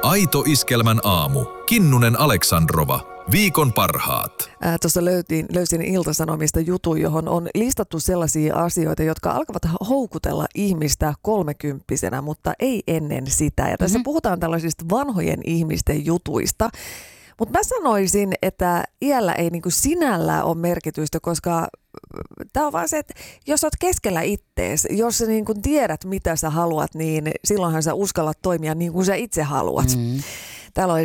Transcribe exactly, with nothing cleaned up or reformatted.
Aito Iskelmän aamu. Kinnunen Aleksandrova. Viikon parhaat. Ää, tuossa löytin, löysin Ilta-Sanomista jutun, johon on listattu sellaisia asioita, jotka alkavat houkutella ihmistä kolmekymppisenä, mutta ei ennen sitä. Ja tässä mm-hmm. puhutaan tällaisista vanhojen ihmisten jutuista. Mutta mä sanoisin, että iällä ei niinku sinällään ole merkitystä, koska tämä on vaan se, että jos olet keskellä ittees, jos sä niinku tiedät mitä sä haluat, niin silloinhan sä uskallat toimia niin kuin sä itse haluat. Mm-hmm. Täällä on